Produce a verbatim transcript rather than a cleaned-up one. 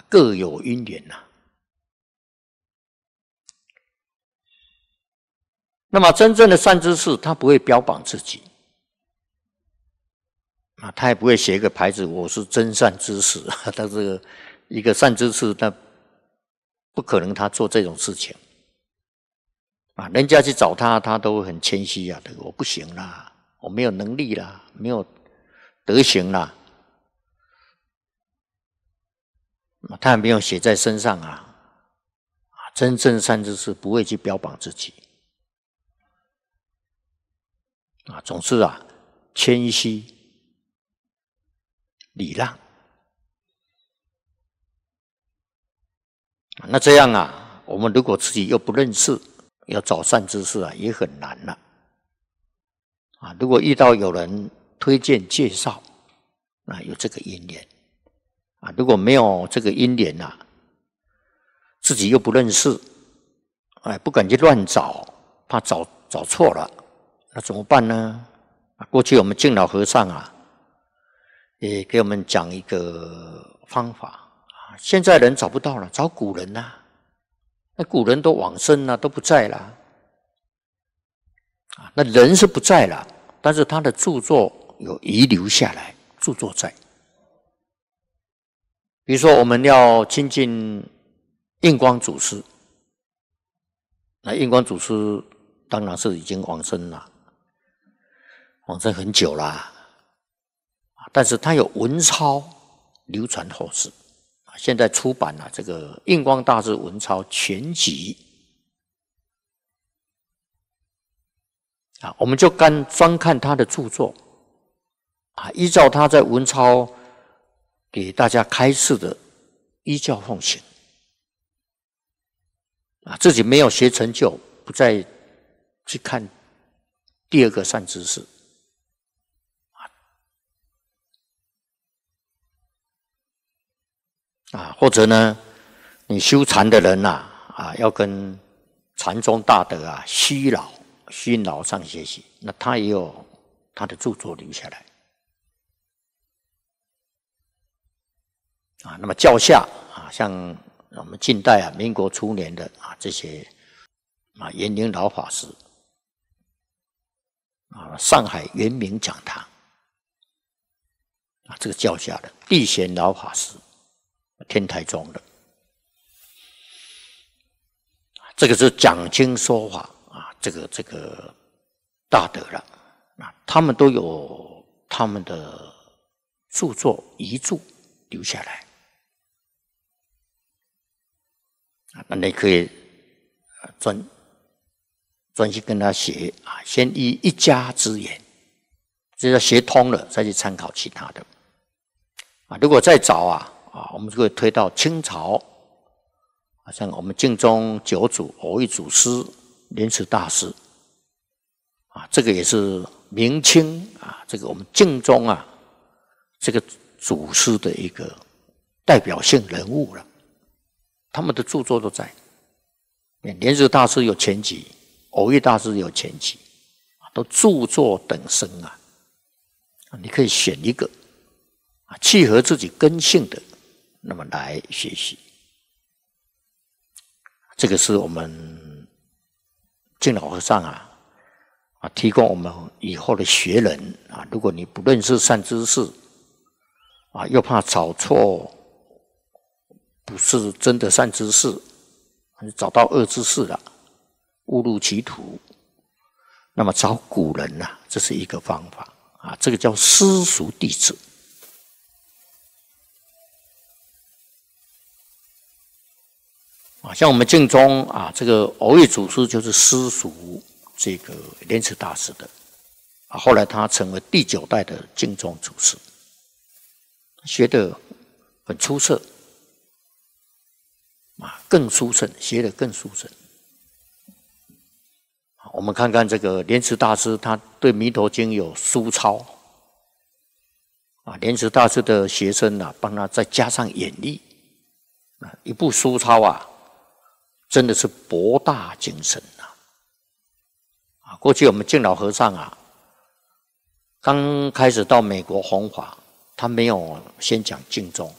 各有因缘呐、啊。那么真正的善知识，他不会标榜自己啊，他也不会写一个牌子，我是真善知识。他这个一个善知识，他不可能他做这种事情啊。人家去找他，他都很谦虚啊，我不行啦，我没有能力啦，没有德行啦，他也没有写在身上啊。真正善知识不会去标榜自己。啊，总是啊，谦虚、礼让。那这样啊，我们如果自己又不认识，要找善知识啊，也很难了。啊，如果遇到有人推荐介绍，那有这个因缘。啊，如果没有这个因缘啊，自己又不认识，哎，不敢去乱找，怕找找错了。那怎么办呢？过去我们敬老和尚啊，也给我们讲一个方法啊。现在人找不到了，找古人啊，那古人都往生了，都不在了啊。那人是不在了，但是他的著作有遗留下来，著作在。比如说，我们要亲近印光祖师，那印光祖师当然是已经往生了。往生很久啦，但是他有文钞流传后世，现在出版了这个印光大师文钞全集啊，我们就干专看他的著作啊，依照他在文钞给大家开示的，依教奉行啊，自己没有学成就，不再去看第二个善知识。啊，或者呢，你修禅的人呐、啊，啊，要跟禅宗大德啊虚老、虚老上学习，那他也有他的著作留下来。啊，那么教下啊，像我们近代啊，民国初年的啊这些啊圆明老法师，啊上海圆明讲堂，啊这个教下的地贤老法师。天台宗的，这个是讲经说法啊，这个这个大德了啊，他们都有他们的著作遗著留下来啊，那你可以专专心跟他学啊，先依一家之言，这要学通了再去参考其他的啊。如果再找啊。啊，我们就会推到清朝，啊，像我们净宗九祖偶益祖师莲池大师，啊，这个也是明清啊，这个我们净宗啊，这个祖师的一个代表性人物了。他们的著作都在，莲池大师有全集，偶益大师有全集，都著作等身啊。你可以选一个啊，契合自己根性的。那么来学习，这个是我们敬老和尚啊啊提供我们以后的学人啊，如果你不认识善知识啊，又怕找错，不是真的善知识，找到恶知识了，误入歧途，那么找古人啊，这是一个方法啊，这个叫私塾弟子。啊，像我们净宗啊，这个偶益祖师就是私塾这个莲池大师的啊，后来他成为第九代的净宗祖师，学得很出色啊，更殊胜，学得更殊胜。我们看看这个莲池大师，他对《弥陀经》有书抄啊，莲池大师的学生啊，帮他再加上演绎啊，一部书抄啊。真的是博大精深啊！啊，过去我们敬老和尚啊，刚开始到美国弘法，他没有先讲净宗，